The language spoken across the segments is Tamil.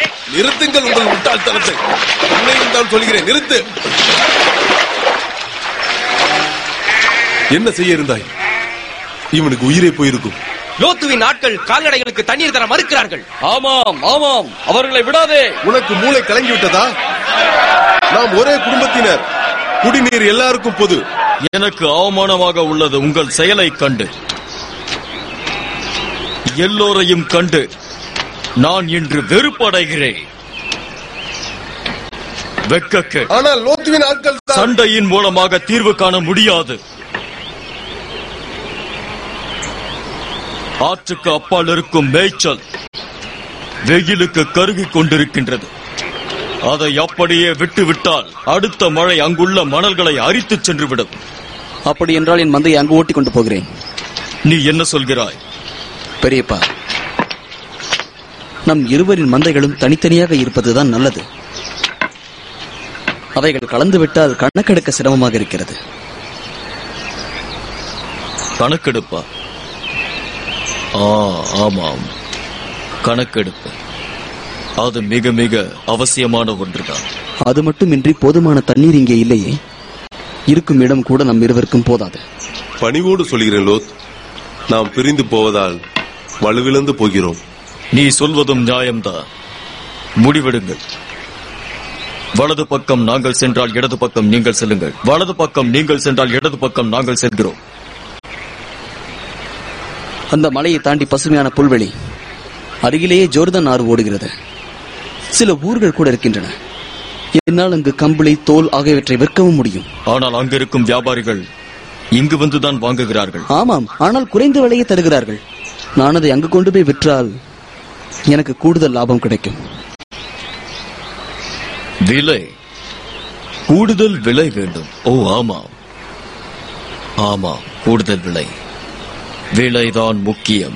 நிறுத்துங்கள் உங்கள் முட்டாள்தனத்தை. உண்மையும் தான் சொல்கிறேன், நிறுத்து. என்ன செய்ய இருந்தாய்? இவனுக்கு உயிரே போயிருக்கும். லோத்துவின் ஆட்கள் கால்நடைகளுக்கு தண்ணீர் தர மறுக்கிறார்கள். ஆமாம் ஆமாம், அவர்களை விடாதே. உனக்கு மூளை கலங்கி விட்டதா? நாம் ஒரே குடும்பத்தினர், குடிநீர் எல்லாருக்கும் பொது. எனக்கு அவமானமாக உள்ளது உங்கள் செயலை கண்டு. எல்லோரையும் கண்டு நான் இன்று வெறுப்படைகிறேன். வெட்கக்கேடு. ஆனால் லோத்துவின் ஆட்கள் சண்டையின் மூலமாக தீர்வு காண முடியாது. ஆற்றுக்கு அப்பால் இருக்கும் மேய்ச்சல் வெயிலுக்கு கருகிக் கொண்டிருக்கின்றது. அதை அப்படியே விட்டுவிட்டால் அடுத்த மழை அங்குள்ள மணல்களை அரித்து சென்றுவிடும். அப்படி என்றால் என் மந்தையை அங்கு ஓட்டிக் கொண்டு போகிறேன். நீ என்ன சொல்கிறாய்? பெரியப்பா, நம் இருவரின் மந்தைகளும் தனித்தனியாக இருப்பதுதான் நல்லது. அவைகள் கலந்துவிட்டால் கணக்கெடுக்க சிரமமாக இருக்கிறது. கணக்கெடுப்பா? ஆமாம், கணக்கெடுப்பு. அது மிக மிக அவசியமான ஒன்றுதான். அது மட்டுமின்றி போதுமான தண்ணீர் இங்கே இல்லையே. இருக்கும் இடம் கூட நம் இருவருக்கும் போதாது. பணிவோடு சொல்கிறேன் லோத், நாம் பிரிந்து போவதால் வலுவிழந்து போகிறோம். நீ சொல்வதும் நியாயம்தான். முடிவெடுங்கள். வலது பக்கம் நாங்கள் சென்றால் இடது பக்கம் நீங்கள் செல்லுங்கள். வலது பக்கம் நீங்கள் சென்றால் இடது பக்கம் நாங்கள் செல்கிறோம். அந்த மலையை தாண்டி பசுமையான புல்வெளி, அருகிலேயே ஜோர்தான் ஆறு ஓடுகிறது. சில ஊர்கள் கூட இருக்கின்றன. என்னால் அங்கு கம்பளி, தோல் ஆகியவற்றை விற்கவும் முடியும். ஆனால் அங்கிருக்கும் வியாபாரிகள் இங்கு வந்துதான் வாங்குகிறார்கள். ஆமாம், ஆனால் குறைந்த விலையை தருகிறார்கள். நான் அதை அங்கு கொண்டு போய் விற்றால் எனக்கு கூடுதல் லாபம் கிடைக்கும். விலை? கூடுதல் விலை வேண்டும். ஓ ஆமாம் ஆமாம், கூடுதல் விலை. விலைதான் முக்கியம்.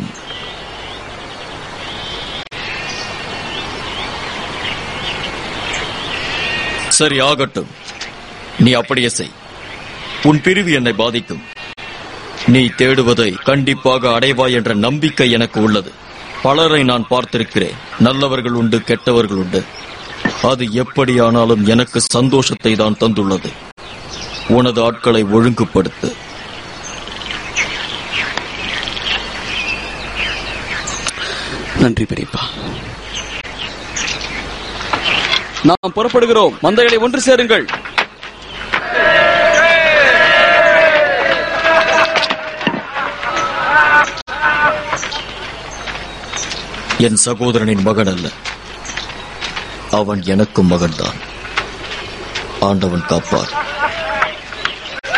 சரி, ஆகட்டும். நீ அப்படியே செய். உன் பிரிவு என்னை பாதிக்கும். நீ தேடுவதை கண்டிப்பாக அடைவாய் என்ற நம்பிக்கை எனக்கு உள்ளது. பலரை நான் பார்த்திருக்கிறேன். நல்லவர்கள் உண்டு, கெட்டவர்கள் உண்டு. அது எப்படியானாலும் எனக்கு சந்தோஷத்தை தான் தந்துள்ளது. உனது ஆட்களை ஒழுங்குபடுத்து. நன்றி பெரியப்பா. நாம் புறப்படுகிறோம். மந்தைகளை ஒன்று சேருங்கள். என் சகோதரனின் மகன் அல்ல, அவன் எனக்கும் மகன்தான். ஆண்டவன் காப்பார்.